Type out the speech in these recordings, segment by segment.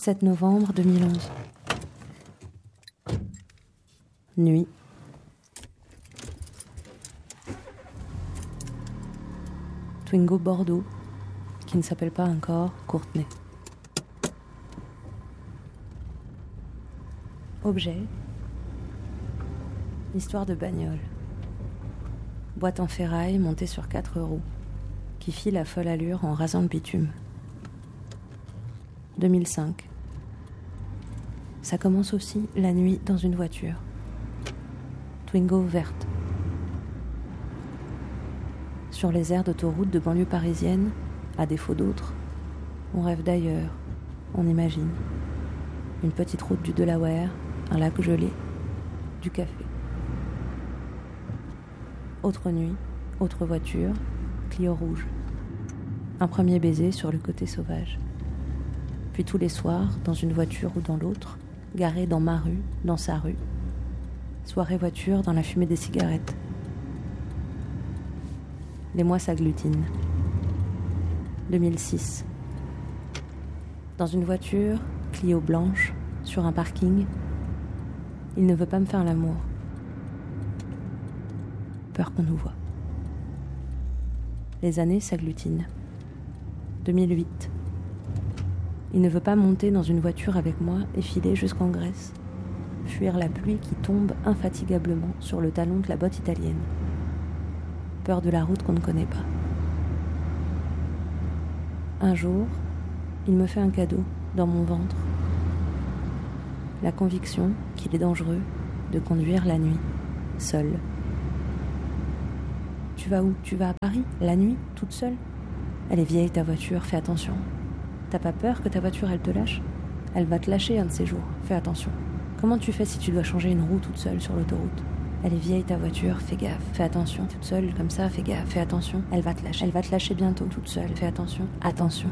7 novembre 2011. Nuit. Twingo Bordeaux, qui ne s'appelle pas encore Courtenay. Objet. Histoire de bagnole. Boîte en ferraille montée sur 4 roues, qui file à folle allure en rasant le bitume. 2005. Ça commence aussi la nuit dans une voiture. Twingo verte. Sur les aires d'autoroute de banlieue parisienne, à défaut d'autres, on rêve d'ailleurs, on imagine. Une petite route du Delaware, un lac gelé, du café. Autre nuit, autre voiture, Clio rouge. Un premier baiser sur le côté sauvage. Puis tous les soirs, dans une voiture ou dans l'autre, garée dans ma rue, dans sa rue. Soirée voiture dans la fumée des cigarettes. Les mois s'agglutinent. 2006. Dans une voiture, Clio blanche, sur un parking, il ne veut pas me faire l'amour. Peur qu'on nous voie. Les années s'agglutinent. 2008. Il ne veut pas monter dans une voiture avec moi et filer jusqu'en Grèce. Fuir la pluie qui tombe infatigablement sur le talon de la botte italienne. Peur de la route qu'on ne connaît pas. Un jour, il me fait un cadeau dans mon ventre. La conviction qu'il est dangereux de conduire la nuit, seul. Tu vas où ? Tu vas à Paris, la nuit, toute seule ? Elle est vieille ta voiture, fais attention. T'as pas peur que ta voiture elle te lâche ? Elle va te lâcher un de ces jours, fais attention. Comment tu fais si tu dois changer une roue toute seule sur l'autoroute ? Elle est vieille ta voiture, fais gaffe, fais attention. Toute seule comme ça, fais gaffe, fais attention. Elle va te lâcher bientôt toute seule, fais attention, attention.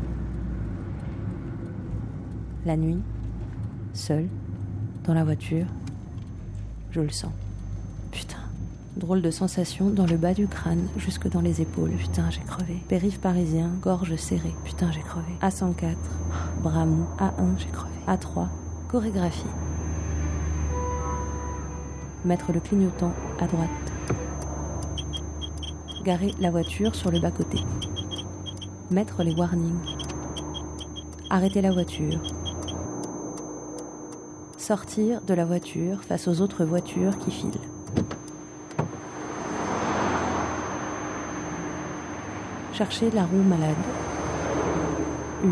La nuit, seule, dans la voiture, je le sens. Putain, drôle de sensation dans le bas du crâne, jusque dans les épaules. Putain, j'ai crevé. Périph' parisien, gorge serrée. Putain, j'ai crevé. A104, bras mou. A1, j'ai crevé. A3, chorégraphie. Mettre le clignotant à droite. Garer la voiture sur le bas-côté. Mettre les warnings. Arrêter la voiture. Sortir de la voiture face aux autres voitures qui filent. Chercher la roue malade. 1,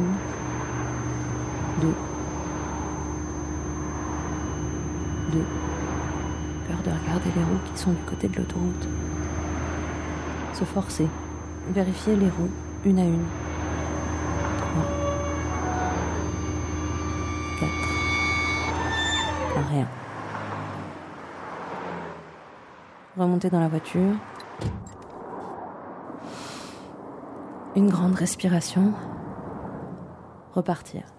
2. Peur de regarder les roues qui sont du côté de l'autoroute. Se forcer. Vérifier les roues, une à une. 3. 4. Rien. Remonter dans la voiture. Une grande respiration. Repartir.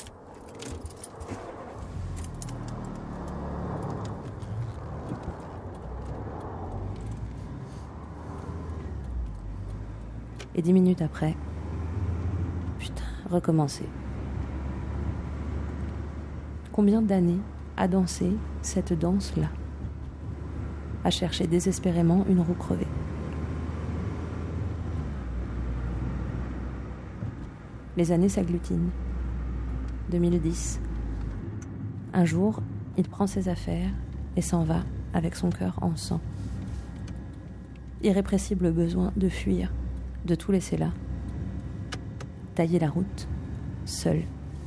Et 10 minutes après, putain, recommencer. Combien d'années à danser cette danse-là, à chercher désespérément une roue crevée. Les années s'agglutinent. 2010. Un jour, il prend ses affaires et s'en va avec son cœur en sang. Irrépressible besoin de fuir, de tout laisser là. Tailler la route, seul.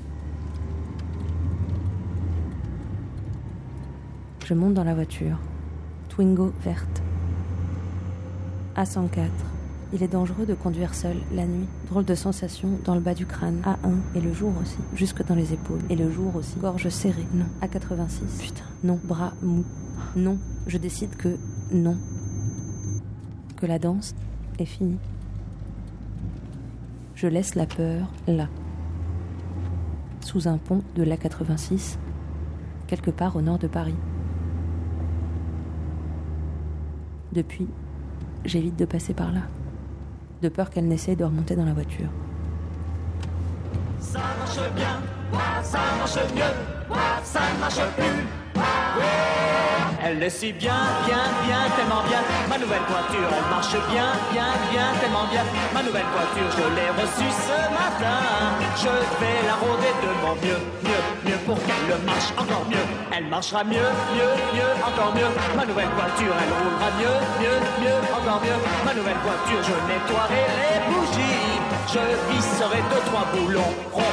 Je monte dans la voiture. Twingo verte. A104. Il est dangereux de conduire seul la nuit. Drôle de sensation dans le bas du crâne. A1 et le jour aussi. Jusque dans les épaules. Et le jour aussi. Gorge serrée. Non. A86. Putain. Non. Bras mou. Non. Je décide que non. Que la danse est finie. Je laisse la peur là. Sous un pont de l'A86. Quelque part au nord de Paris. Depuis, j'évite de passer par là. De peur qu'elle n'essaye de remonter dans la voiture. Ça marche bien Ça marche mieux, ça ne marche plus. Elle est si bien, tellement bien. Ma nouvelle voiture, elle marche bien, tellement bien. Ma nouvelle voiture, je l'ai reçue ce matin. Je vais la rôder de mon mieux pour qu'elle marche encore mieux. Elle marchera mieux, encore mieux. Ma nouvelle voiture, elle roulera mieux, encore mieux. Ma nouvelle voiture, je nettoierai les bougies. Je visserai 2-3 boulons ronds